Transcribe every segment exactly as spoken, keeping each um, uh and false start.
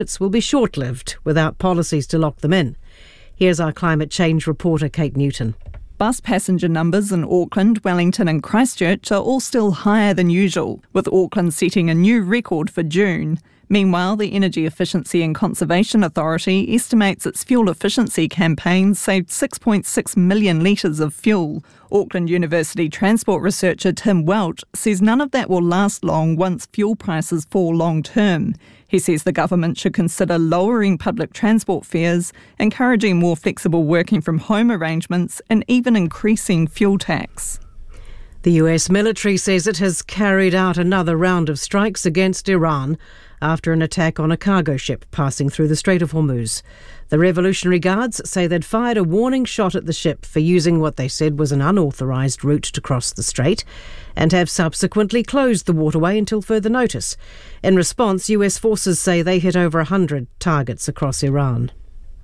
will be short-lived without policies to lock them in. Here's our climate change reporter, Kate Newton. Bus passenger numbers in Auckland, Wellington and Christchurch are all still higher than usual, with Auckland setting a new record for June. Meanwhile, the Energy Efficiency and Conservation Authority estimates its fuel efficiency campaign saved six point six million litres of fuel. Auckland University transport researcher Tim Welch says none of that will last long once fuel prices fall long term. He says the government should consider lowering public transport fares, encouraging more flexible working from home arrangements and even increasing fuel tax. The U S military says it has carried out another round of strikes against Iran after an attack on a cargo ship passing through the Strait of Hormuz. The Revolutionary Guards say they'd fired a warning shot at the ship for using what they said was an unauthorised route to cross the strait, and have subsequently closed the waterway until further notice. In response, U S forces say they hit over one hundred targets across Iran.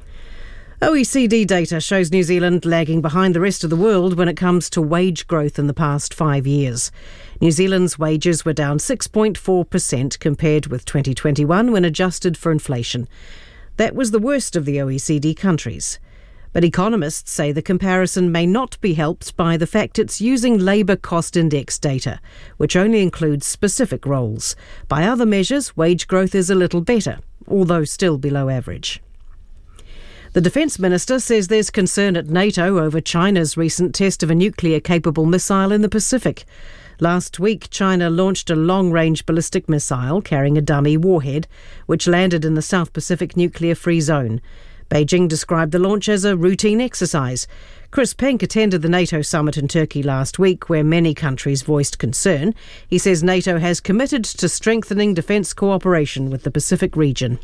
O E C D data shows New Zealand lagging behind the rest of the world when it comes to wage growth in the past five years. New Zealand's wages were down six point four percent compared with twenty twenty-one when adjusted for inflation. That was the worst of the O E C D countries. But economists say the comparison may not be helped by the fact it's using labour cost index data, which only includes specific roles. By other measures, wage growth is a little better, although still below average. The Defence Minister says there's concern at NATO over China's recent test of a nuclear-capable missile in the Pacific. Last week, China launched a long-range ballistic missile carrying a dummy warhead, which landed in the South Pacific nuclear-free zone. Beijing described the launch as a routine exercise. Chris Penk attended the NATO summit in Turkey last week, where many countries voiced concern. He says NATO has committed to strengthening defence cooperation with the Pacific region.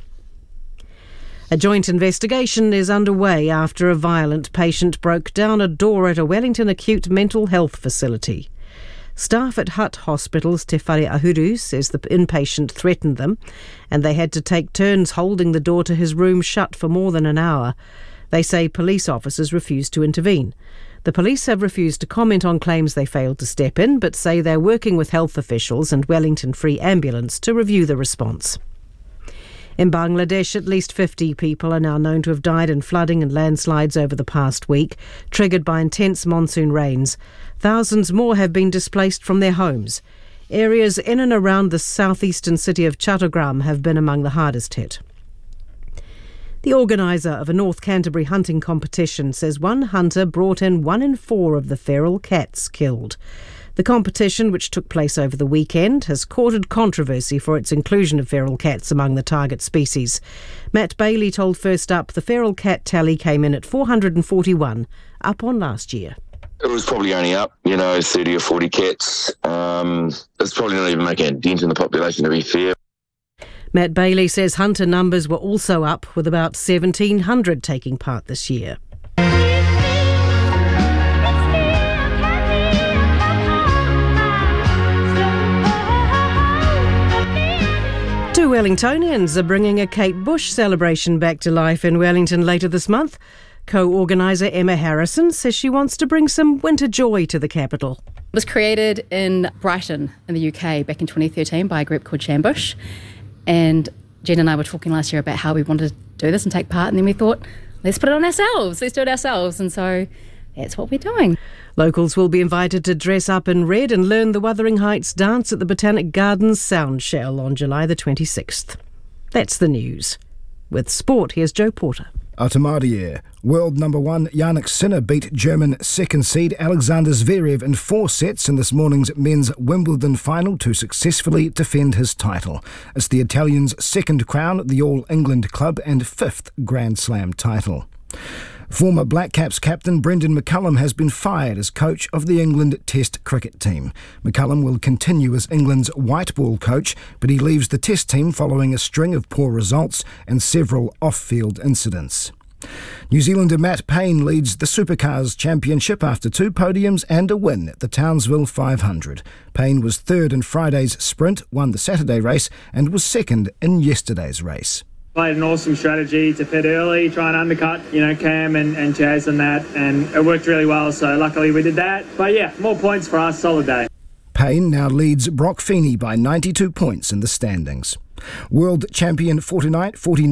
A joint investigation is underway after a violent patient broke down a door at a Wellington acute mental health facility. Staff at Hutt Hospital's Te Whare Ahuru says the inpatient threatened them and they had to take turns holding the door to his room shut for more than an hour. They say police officers refused to intervene. The police have refused to comment on claims they failed to step in, but say they're working with health officials and Wellington Free Ambulance to review the response. In Bangladesh, at least fifty people are now known to have died in flooding and landslides over the past week, triggered by intense monsoon rains. Thousands more have been displaced from their homes. Areas in and around the southeastern city of Chattogram have been among the hardest hit. The organiser of a North Canterbury hunting competition says one hunter brought in one in four of the feral cats killed. The competition, which took place over the weekend, has courted controversy for its inclusion of feral cats among the target species. Matt Bailey told First Up the feral cat tally came in at four hundred forty-one, up on last year. It was probably only up, you know, thirty or forty cats. Um, it's probably not even making a dent in the population, to be fair. Matt Bailey says hunter numbers were also up, with about seventeen hundred taking part this year. Two Wellingtonians are bringing a Kate Bush celebration back to life in Wellington later this month. Co-organiser Emma Harrison says she wants to bring some winter joy to the capital. It was created in Brighton in the U K back in twenty thirteen by a group called Shambush. And Jen and I were talking last year about how we wanted to do this and take part, and then we thought, let's put it on ourselves, let's do it ourselves. And so that's what we're doing. Locals will be invited to dress up in red and learn the Wuthering Heights dance at the Botanic Gardens Sound Shell on July the twenty-sixth. That's the news. With sport, here's Joe Porter. Atamarier. World number one Jannik Sinner beat German second seed Alexander Zverev in four sets in this morning's men's Wimbledon final to successfully defend his title. It's the Italian's second crown at the All England club and fifth Grand Slam title. Former Black Caps captain Brendan McCullum has been fired as coach of the England Test cricket team. McCullum will continue as England's white ball coach, but he leaves the Test team following a string of poor results and several off-field incidents. New Zealander Matt Payne leads the Supercars Championship after two podiums and a win at the Townsville five hundred. Payne was third in Friday's sprint, won the Saturday race and was second in yesterday's race. Played an awesome strategy to pit early, try and undercut, you know, Cam and, and Chaz and that, and it worked really well, so luckily we did that. But yeah, more points for us, solid day. Payne now leads Brock Feeney by ninety-two points in the standings. World champion forty-nine